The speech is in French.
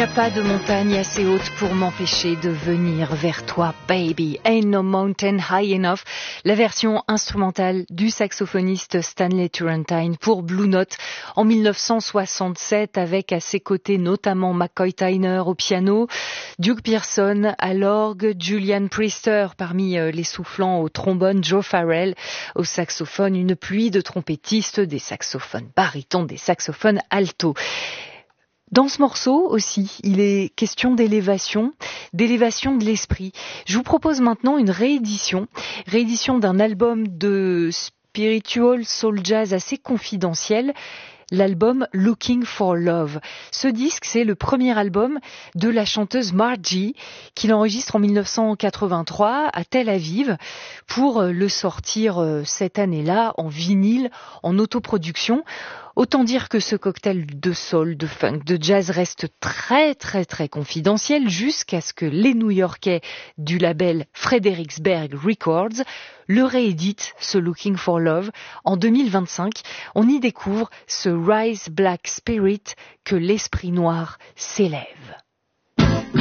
a pas de montagne assez haute pour m'empêcher de venir vers toi, baby. Ain't no mountain high enough. La version instrumentale du saxophoniste Stanley Turrentine pour Blue Note en 1967, avec à ses côtés notamment McCoy Tyner au piano, Duke Pearson à l'orgue, Julian Priester parmi les soufflants au trombone, Joe Farrell au saxophone, une pluie de trompettistes, des saxophones barytons, des saxophones altos. Dans ce morceau aussi, il est question d'élévation de l'esprit. Je vous propose maintenant une réédition d'un album de spiritual soul jazz assez confidentiel, l'album Looking for Love. Ce disque, c'est le premier album de la chanteuse Margie, qu'il enregistre en 1983 à Tel Aviv, pour le sortir cette année-là en vinyle, en autoproduction. Autant dire que ce cocktail de soul, de funk, de jazz reste très très très confidentiel jusqu'à ce que les New-Yorkais du label Fredericksburg Records le rééditent, ce Looking for Love, en 2025. On y découvre ce Rise Black Spirit, que l'esprit noir s'élève.